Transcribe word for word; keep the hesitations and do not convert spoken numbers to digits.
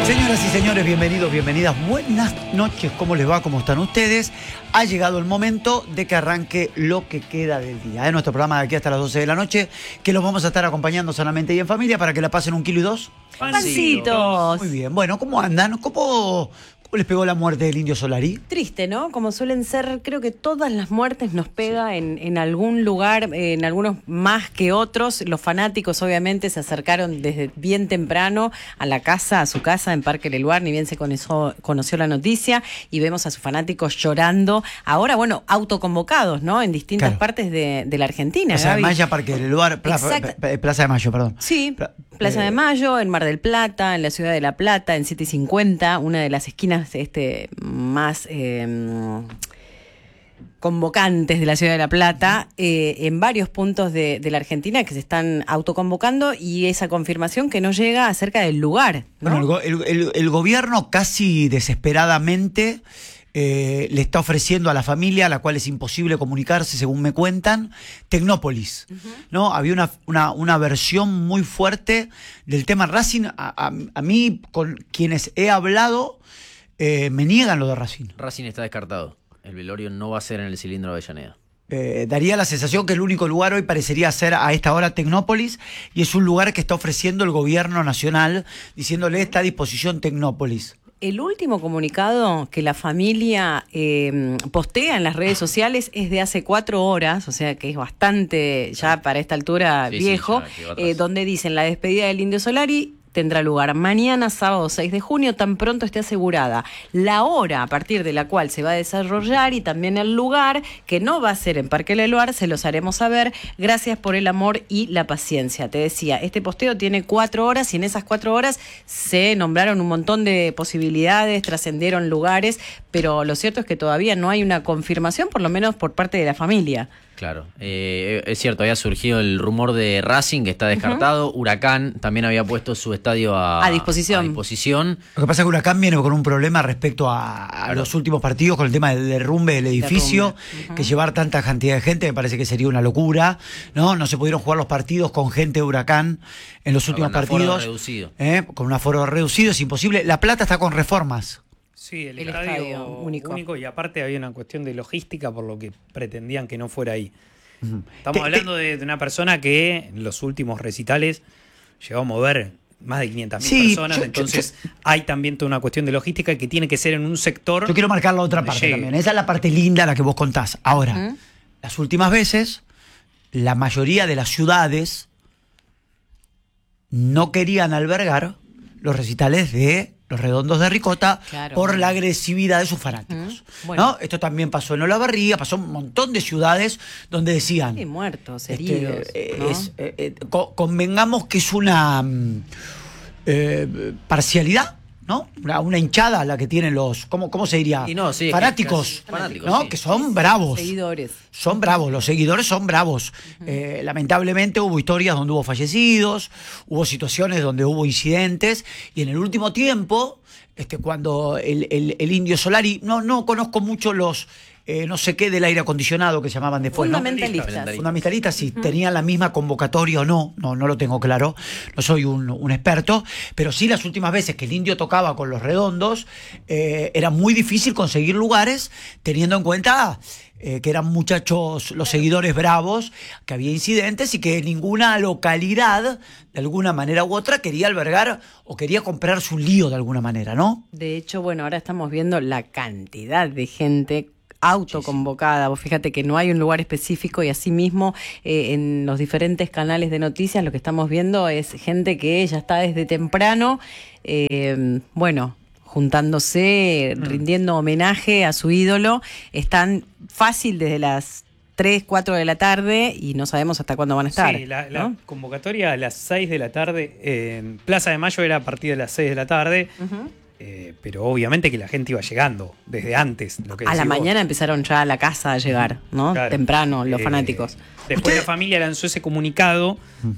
Señoras y señores, bienvenidos, bienvenidas. Buenas noches, ¿cómo les va? ¿Cómo están ustedes? Ha llegado el momento de que arranque lo que queda del día. Es nuestro programa de aquí hasta las doce de la noche, que los vamos a estar acompañando sanamente y en familia para que la pasen un kilo y dos. Pancitos. Muy bien. Bueno, ¿cómo andan? ¿Cómo, cómo les pegó la muerte del Indio Solari? Triste, ¿no? Como suelen ser, creo que todas las muertes nos pega en, en algún lugar, en algunos más que otros. Los fanáticos obviamente se acercaron desde bien temprano a la casa, a su casa en Parque Leluar, ni bien se conoció, conoció la noticia, y vemos a sus fanáticos llorando. Ahora, bueno, autoconvocados, ¿no? En distintas Claro. partes de, de la Argentina. Plaza Gaby. de Mayo, Parque Leluar, Plaza, Plaza de Mayo, perdón. Sí, Pla- Plaza eh, de Mayo, en Mar del Plata, en la ciudad de La Plata, en siete cincuenta, una de las esquinas este, más eh, convocantes de la ciudad de La Plata, eh, en varios puntos de, de la Argentina que se están autoconvocando, y esa confirmación que no llega acerca del lugar, ¿no? Bueno, el, go- el- el- el gobierno casi desesperadamente eh, le está ofreciendo a la familia, a la cual es imposible comunicarse, según me cuentan, Tecnópolis. ¿No? Había una, una, una versión muy fuerte del tema Racing. A, a- a mí, con quienes he hablado, eh, me niegan lo de Racing. Racing está descartado. El velorio no va a ser en el cilindro de Avellaneda. Eh, daría la sensación que el único lugar hoy parecería ser a esta hora Tecnópolis, y es un lugar que está ofreciendo el gobierno nacional, diciéndole está a disposición Tecnópolis. El último comunicado que la familia eh, postea en las redes sociales es de hace cuatro horas, o sea que es bastante ya para esta altura Sí, sí, viejo, ya quedó atrás. eh, donde dicen la despedida del Indio Solari tendrá lugar mañana, sábado seis de junio, tan pronto esté asegurada la hora a partir de la cual se va a desarrollar y también el lugar, que no va a ser en Parque Leluar, se los haremos saber. Gracias por el amor y la paciencia. Te decía, este posteo tiene cuatro horas y en esas cuatro horas se nombraron un montón de posibilidades, trascendieron lugares, pero lo cierto es que todavía no hay una confirmación, por lo menos por parte de la familia. Claro, eh, es cierto, había surgido el rumor de Racing, que está descartado. Uh-huh. Huracán también había puesto su estadio a, A disposición. a disposición. Lo que pasa es que Huracán viene con un problema respecto a, a Claro. los últimos partidos, con el tema del derrumbe del edificio, Derrumbe. Ujú. que llevar tanta cantidad de gente me parece que sería una locura, ¿no? No se pudieron jugar los partidos con gente de Huracán en los últimos Con aforo partidos. reducido. ¿eh? Con un aforo reducido, es imposible. La Plata está con reformas. Sí, el, El estadio, estadio único. único. Y aparte había una cuestión de logística por lo que pretendían que no fuera ahí. Ujú. Estamos Te- hablando de, de una persona que en los últimos recitales llegó a mover más de quinientas mil Sí, personas, yo- yo- entonces hay también toda una cuestión de logística que tiene que ser en un sector. Yo quiero marcar la otra parte Llegue. también. Esa es la parte linda, la que vos contás. Ahora, Ujú. las últimas veces, la mayoría de las ciudades no querían albergar los recitales de Los Redondos de Ricota, Claro. por la agresividad de sus fanáticos. Ujú. Bueno. ¿no? Esto también pasó en Olavarría, pasó en un montón de ciudades donde decían... Y muertos, este, heridos, eh, ¿no? es, eh, eh, co- convengamos que es una mm, eh, parcialidad, ¿no? Una, una hinchada la que tienen los, ¿cómo, cómo se diría? Y no, sí, fanáticos, casi- fanáticos, ¿no? sí. Que son bravos. Seguidores. Son bravos, los seguidores son bravos. Eh, lamentablemente hubo historias donde hubo fallecidos, hubo situaciones donde hubo incidentes, y en el último tiempo, este, cuando el, el- el Indio Solari, no, no conozco mucho los eh, no sé qué del aire acondicionado que llamaban después, ¿no? Fundamentalistas. Fundamentalistas, si tenían la misma convocatoria o no, no, no lo tengo claro, no soy un, un experto, pero sí las últimas veces que el Indio tocaba con Los Redondos, eh, era muy difícil conseguir lugares, teniendo en cuenta eh, que eran muchachos, los seguidores bravos, que había incidentes y que ninguna localidad, de alguna manera u otra, quería albergar o quería comprarse un lío de alguna manera, ¿no? De hecho, bueno, ahora estamos viendo la cantidad de gente autoconvocada. Vos fíjate que no hay un lugar específico, y asimismo eh, en los diferentes canales de noticias lo que estamos viendo es gente que ya está desde temprano, eh, bueno, juntándose, Mm. rindiendo homenaje a su ídolo. Están fácil desde las tres, cuatro de la tarde y no sabemos hasta cuándo van a estar. Sí, la, la ¿no? convocatoria a las seis de la tarde, en Plaza de Mayo era a partir de las seis de la tarde, Ujú. eh, pero obviamente que la gente iba llegando desde antes. Lo que A la decís vos. mañana empezaron ya a la casa a llegar, ¿no? Claro. Temprano, los Eh, fanáticos. Después Usted- la familia lanzó ese comunicado